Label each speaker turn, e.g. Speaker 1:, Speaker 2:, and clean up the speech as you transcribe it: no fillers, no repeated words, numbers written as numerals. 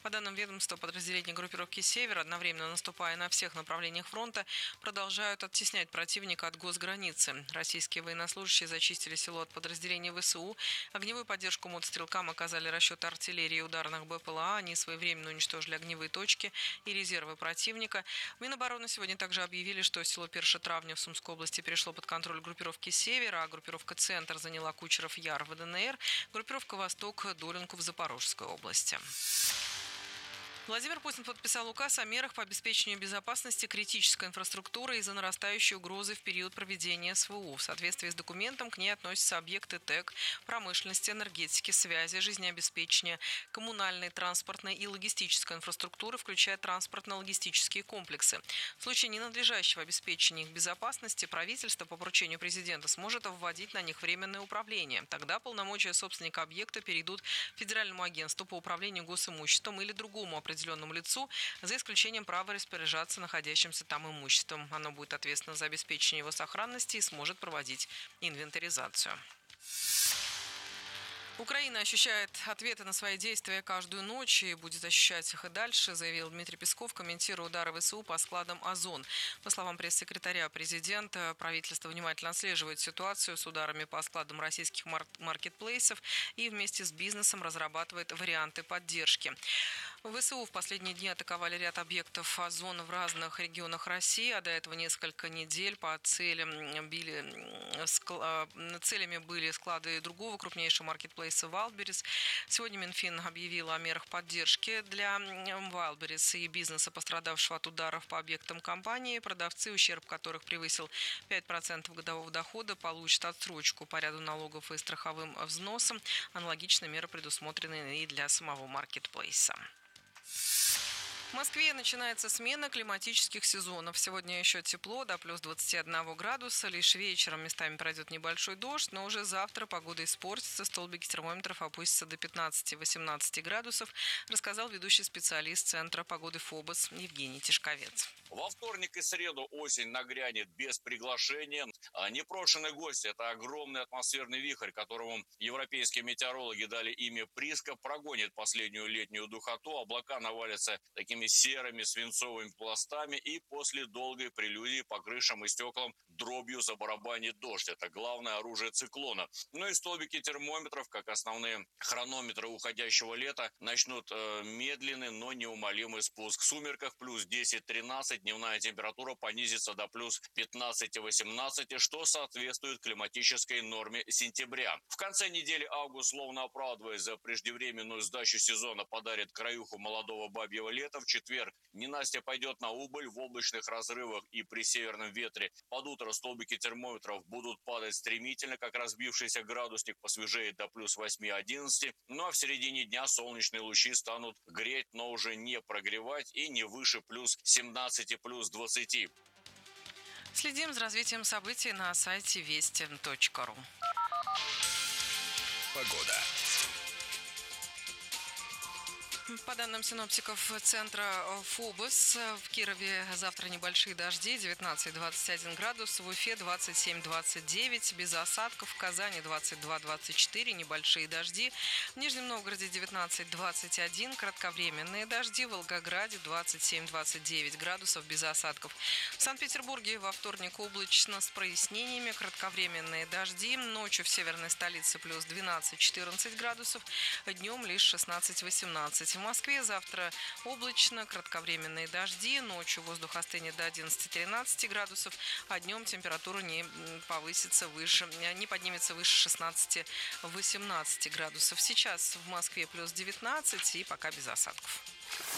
Speaker 1: По данным ведомства, подразделения группировки «Север», одновременно наступая на всех направлениях фронта, продолжают оттеснять противника от госграницы. Российские военнослужащие зачистили село от подразделений ВСУ. Огневую поддержку мотострелкам оказали расчеты артиллерии и ударных БПЛА. Они своевременно уничтожили огневые точки и резервы противника. Минобороны сегодня также объявили, что село Перши-Травня в Сумской области перешло под контроль группировки «Север», а группировка «Центр» заняла Кучеров-Яр в ДНР, группировка «Восток» – Долинку в Запорожской области. Владимир Путин подписал указ о мерах по обеспечению безопасности критической инфраструктуры из-за нарастающей угрозы в период проведения СВО. В соответствии с документом к ней относятся объекты ТЭК, промышленности, энергетики, связи, жизнеобеспечения, коммунальной, транспортной и логистической инфраструктуры, включая транспортно-логистические комплексы. В случае ненадлежащего обеспечения их безопасности правительство по поручению президента сможет вводить на них временное управление. Тогда полномочия собственника объекта перейдут Федеральному агентству по управлению госимуществом или другому определенному лицу, за исключением права распоряжаться находящимся там имуществом. Оно будет ответственно за обеспечение его сохранности и сможет проводить инвентаризацию. Украина ощущает ответы на свои действия каждую ночь и будет ощущать их и дальше, заявил Дмитрий Песков, комментируя удары ВСУ по складам «Озон». По словам пресс-секретаря президента, правительство внимательно отслеживает ситуацию с ударами по складам российских маркетплейсов и вместе с бизнесом разрабатывает варианты поддержки. ВСУ в последние дни атаковали ряд объектов «Озон» в разных регионах России, а до этого несколько недель по целями были склады другого крупнейшего маркетплейса Wildberries. Сегодня Минфин объявил о мерах поддержки для Wildberries и бизнеса, пострадавшего от ударов по объектам компании. Продавцы, ущерб которых превысил 5% годового дохода, получат отсрочку по ряду налогов и страховым взносам. Аналогичные меры предусмотрены и для самого маркетплейса. В Москве начинается смена климатических сезонов. Сегодня еще тепло, до плюс 21 градуса. Лишь вечером местами пройдет небольшой дождь, но уже завтра погода испортится. Столбики термометров опустятся до 15-18 градусов, рассказал ведущий специалист Центра погоды ФОБОС Евгений Тишковец.
Speaker 2: Во вторник и среду осень нагрянет без приглашения. Непрошенный гость – это огромный атмосферный вихрь, которому европейские метеорологи дали имя Приска, прогонит последнюю летнюю духоту. Облака навалятся такими серыми свинцовыми пластами, и после долгой прелюдии по крышам и стеклам дробью забарабанит дождь. Это главное оружие циклона. Ну и столбики термометров, как основные хронометры уходящего лета, начнут медленный, но неумолимый спуск. В сумерках плюс 10-13, дневная температура понизится до плюс 15-18, что соответствует климатической норме сентября. В конце недели август, словно оправдываясь за преждевременную сдачу сезона, подарит краюху молодого бабьего лета. В четверг ненастье пойдет на убыль. В облачных разрывах и при северном ветре под утро столбики термометров будут падать стремительно, как разбившийся градусник, посвежеет до плюс 8-11. Ну а в середине дня солнечные лучи станут греть, но уже не прогревать, и не выше плюс 17, плюс 20.
Speaker 1: Следим за развитием событий на сайте вести.ру.
Speaker 3: Погода.
Speaker 1: По данным синоптиков Центра ФОБОС, в Кирове завтра небольшие дожди, 19-21 градус, в Уфе 27-29, без осадков, в Казани 22-24, небольшие дожди, в Нижнем Новгороде 19-21, кратковременные дожди, в Волгограде 27-29 градусов, без осадков. В Санкт-Петербурге во вторник облачно с прояснениями, кратковременные дожди, ночью в северной столице плюс 12-14 градусов, днем лишь 16-18. В Москве завтра облачно, кратковременные дожди, ночью воздух остынет до 11-13 градусов, а днем температура не поднимется выше 16-18 градусов. Сейчас в Москве плюс 19 и пока без осадков.